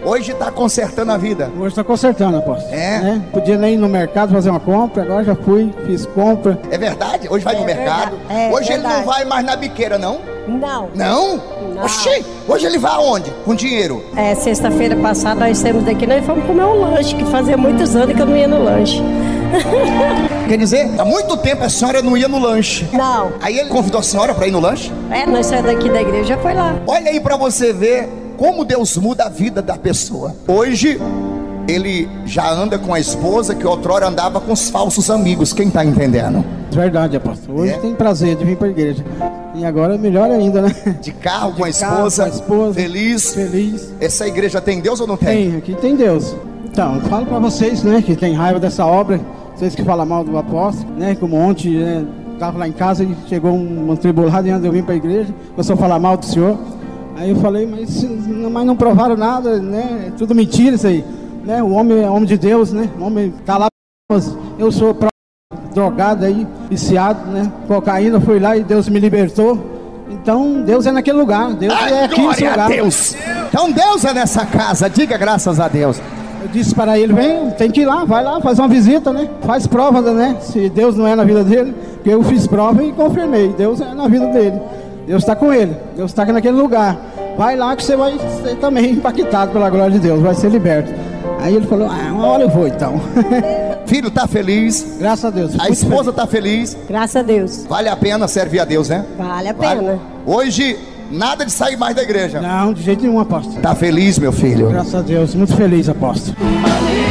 Hoje está consertando a vida. Hoje está consertando, apóstolo. É? Podia nem ir no mercado fazer uma compra, agora já fui, fiz compra. É verdade? Hoje vai no mercado? Hoje ele não vai mais na biqueira, não? Não. Não? Oxi, hoje ele vai aonde? Com dinheiro? Sexta-feira passada nós saímos daqui, nós fomos comer um lanche, que fazia muitos anos que eu não ia no lanche. Quer dizer, há muito tempo a senhora não ia no lanche. Não. Aí ele convidou a senhora para ir no lanche? Nós saímos daqui da igreja, foi lá. Olha aí para você ver como Deus muda a vida da pessoa. Hoje ele já anda com a esposa que outrora andava com os falsos amigos. Quem está entendendo? Verdade, apóstolo. Hoje tem prazer de vir para a igreja. E agora é melhor ainda, né? De carro, com a esposa, feliz. Essa igreja tem Deus ou não tem? Tem, aqui tem Deus. Então, eu falo para vocês, né, que tem raiva dessa obra, vocês que falam mal do apóstolo, né, como ontem, né, estava lá em casa e chegou um tribulado e antes eu vim para a igreja, começou a falar mal do senhor. Aí eu falei, mas não provaram nada, né, é tudo mentira isso aí, né, o homem é homem de Deus, né, o homem está lá, eu sou drogado aí, viciado, né, cocaína, fui lá e Deus me libertou. Então Deus é naquele lugar, Deus é aqui nesse lugar. Glória a Deus! Então Deus é nessa casa, diga graças a Deus. Eu disse para ele, vem, tem que ir lá, vai lá, faz uma visita, né? Faz prova, né? Se Deus não é na vida dele, porque eu fiz prova e confirmei, Deus é na vida dele. Deus está com ele, Deus está naquele lugar. Vai lá que você vai ser também impactado pela glória de Deus, vai ser liberto. Aí ele falou, uma hora eu vou então. Filho tá feliz? Graças a Deus. A esposa tá feliz? Graças a Deus. Vale a pena servir a Deus, né? Vale a pena. Hoje, nada de sair mais da igreja. Não, de jeito nenhum, apóstolo. Tá feliz, meu filho? Graças a Deus, muito feliz, apóstolo.